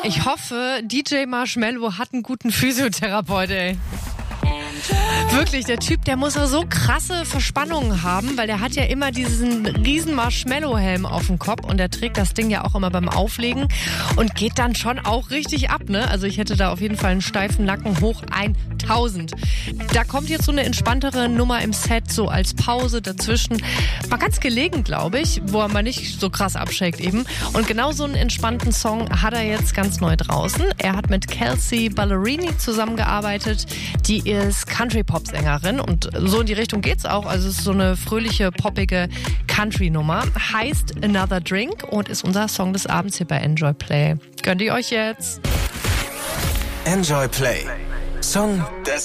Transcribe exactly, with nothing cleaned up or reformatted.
Ich hoffe, D J Marshmello hat einen guten Physiotherapeut, ey. Wirklich, der Typ, der muss ja so krasse Verspannungen haben, weil der hat ja immer diesen riesen Marshmallow-Helm auf dem Kopf und der trägt das Ding ja auch immer beim Auflegen und geht dann schon auch richtig ab, ne? Also ich hätte da auf jeden Fall einen steifen Nacken hoch tausend. Da kommt jetzt so eine entspanntere Nummer im Set, so als Pause dazwischen. Mal ganz gelegen, glaube ich, wo er mal nicht so krass abshakt eben. Und genau so einen entspannten Song hat er jetzt ganz neu draußen. Er hat mit Kelsey Ballerini zusammengearbeitet. Die ist Country-Pop-Sängerin und so in die Richtung geht's auch. Also es ist so eine fröhliche, poppige Country-Nummer. Heißt Another Drink und ist unser Song des Abends hier bei Enjoy Play. Gönnt ihr euch jetzt? Enjoy Play. Song des